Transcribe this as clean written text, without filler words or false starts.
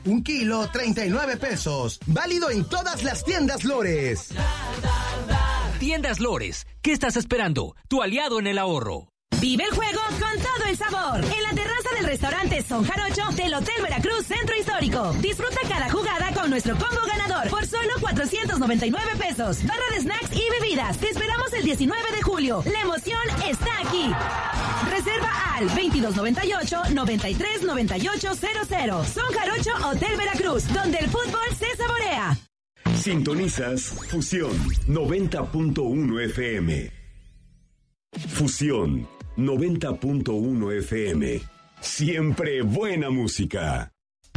1 kilo, 39 pesos. Válido en todas las tiendas Lores. Tiendas Lores, ¿qué estás esperando? Tu aliado en el ahorro. Vive el juego con todo el sabor. En la terraza del restaurante Son Jarocho del Hotel Veracruz Centro Histórico. Disfruta cada jugada con nuestro combo ganador por solo 499 pesos. Barra de snacks y bebidas. Te esperamos el 19 de julio. La emoción está aquí. Reserva al 2298-939800. Son Jarocho Hotel Veracruz, donde el fútbol se saborea. Sintonizas Fusión 90.1 FM. Fusión 90.1 FM. Siempre buena música.